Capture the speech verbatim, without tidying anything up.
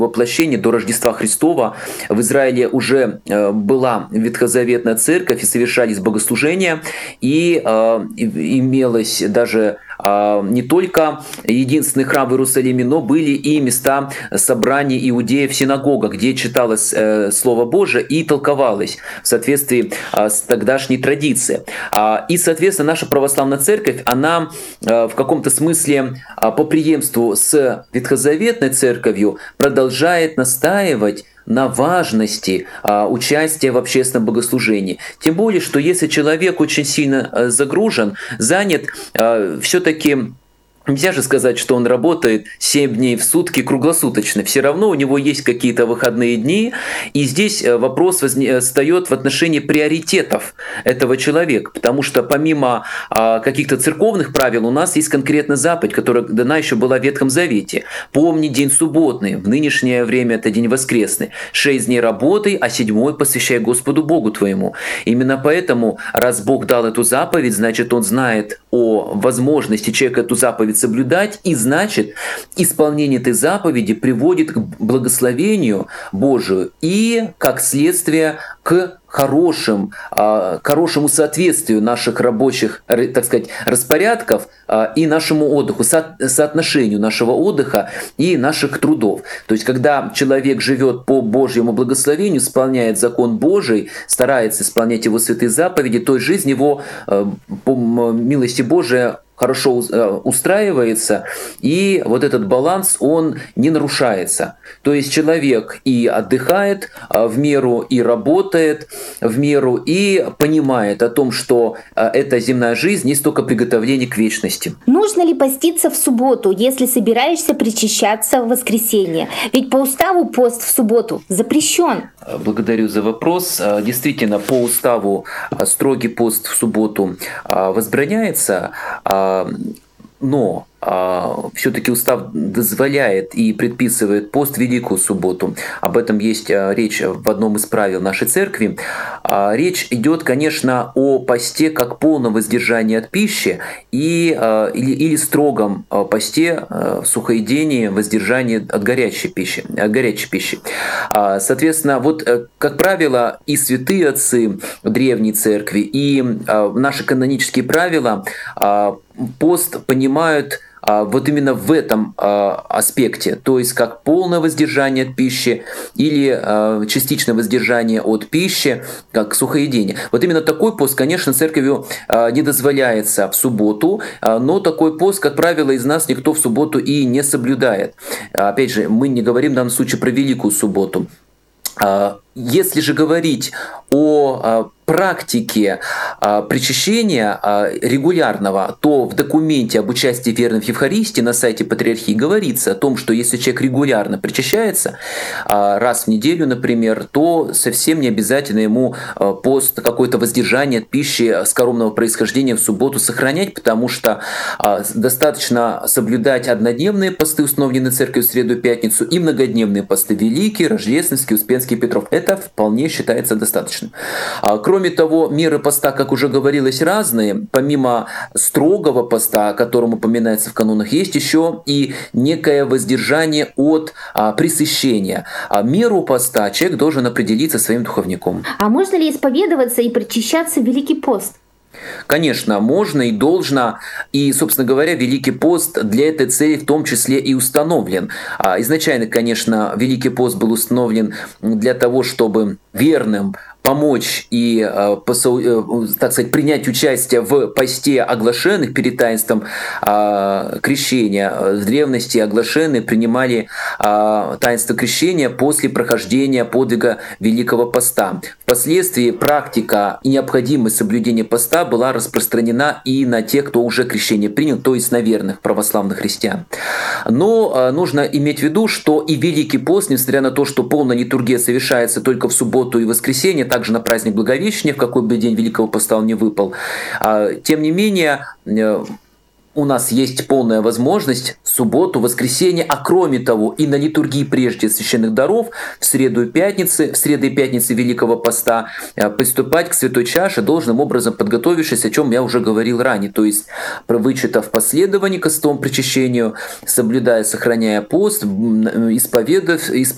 воплощения, до Рождества Христова в Израиле уже была ветхозаветная церковь и совершались богослужения, и имелось даже не только единственный храм в Иерусалиме, но были и места собраний иудеев в синагогах, где читалось Слово Божие и толковалось в соответствии с тогдашней традицией. И, соответственно, наша православная церковь, она в каком-то смысле по преемству с ветхозаветной церковью продолжает настаивать на важности а, участия в общественном богослужении. Тем более, что если человек очень сильно а, загружен, занят, а, все-таки нельзя же сказать, что он работает семь дней в сутки круглосуточно. Все равно у него есть какие-то выходные дни. И здесь вопрос встает в отношении приоритетов этого человека. Потому что помимо каких-то церковных правил у нас есть конкретная заповедь, которая дана еще была в Ветхом Завете. Помни день субботный. В нынешнее время это день воскресный. Шесть дней работай, а седьмой посвящай Господу Богу твоему. Именно поэтому, раз Бог дал эту заповедь, значит, Он знает о возможности человека эту заповедь соблюдать, и значит, исполнение этой заповеди приводит к благословению Божию и, как следствие, к хорошим, к хорошему соответствию наших рабочих, так сказать, распорядков и нашему отдыху, соотношению нашего отдыха и наших трудов. То есть, когда человек живет по Божьему благословению, исполняет закон Божий, старается исполнять его святые заповеди, то жизнь его по милости Божией хорошо устраивается, и вот этот баланс, он не нарушается. То есть человек и отдыхает в меру, и работает в меру, и понимает о том, что эта земная жизнь есть только приготовление к вечности. Нужно ли поститься в субботу, если собираешься причащаться в воскресенье? Ведь по уставу пост в субботу запрещен. Благодарю за вопрос. Действительно, по уставу строгий пост в субботу возбраняется, но а, все-таки устав дозволяет и предписывает пост в Великую Субботу. Об этом есть а, речь в одном из правил нашей церкви. А, речь идет, конечно, о посте как полном воздержании от пищи и, а, или, или строгом а, посте, а, сухоедении, воздержании от горячей пищи. От горячей пищи. А, соответственно, вот, как правило, и святые отцы древней церкви, и а, наши канонические правила а, пост понимают вот именно в этом аспекте, то есть как полное воздержание от пищи или частичное воздержание от пищи, как сухоедение. Вот именно такой пост, конечно, церковью не дозволяется в субботу, но такой пост, как правило, из нас никто в субботу и не соблюдает. Опять же, мы не говорим в данном случае про Великую Субботу. Если же говорить о практике причащения регулярного, то в документе об участии верных в Евхаристии на сайте Патриархии говорится о том, что если человек регулярно причащается, раз в неделю, например, то совсем не обязательно ему пост, какое-то воздержание от пищи скоромного происхождения в субботу сохранять, потому что достаточно соблюдать однодневные посты, установленные церковью в среду и пятницу, и многодневные посты Великий, Рождественский, Успенский, Петров. Это вполне считается достаточным. Кроме того, меры поста, как уже говорилось, разные. Помимо строгого поста, о котором упоминается в канонах, есть еще и некое воздержание от а, пресыщения. А меру поста человек должен определиться своим духовником. А можно ли исповедоваться и причащаться в Великий пост? Конечно, можно и должно. И, собственно говоря, Великий пост для этой цели в том числе и установлен. Изначально, конечно, Великий пост был установлен для того, чтобы верным помочь и, так сказать, принять участие в посте оглашенных перед таинством крещения. В древности оглашенные принимали таинство крещения после прохождения подвига Великого поста. Впоследствии практика и необходимость соблюдения поста была распространена и на тех, кто уже крещение принял, то есть на верных православных христиан. Но нужно иметь в виду, что и Великий пост, несмотря на то, что полная литургия совершается только в субботу и воскресенье, также на праздник Благовещения, в какой бы день Великого поста он не выпал. Тем не менее, у нас есть полная возможность в субботу, воскресенье, а кроме того и на литургии прежде священных даров в среду и пятницы, в среду и пятницы Великого поста приступать к святой чаше должным образом подготовившись, о чем я уже говорил ранее, то есть вычитав последование к крестовому причащению, соблюдая, сохраняя пост, исповедав, исповедав